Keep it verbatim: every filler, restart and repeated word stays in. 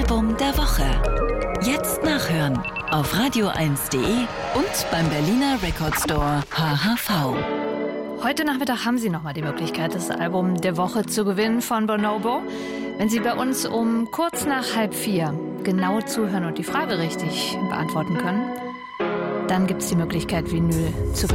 Album der Woche. Jetzt nachhören auf radio eins punkt de und beim Berliner Record Store H H V. Heute Nachmittag haben Sie nochmal die Möglichkeit, das Album der Woche zu gewinnen von Bonobo. Wenn Sie bei uns um kurz nach halb vier genau zuhören und die Frage richtig beantworten können, dann gibt es die Möglichkeit, Vinyl zu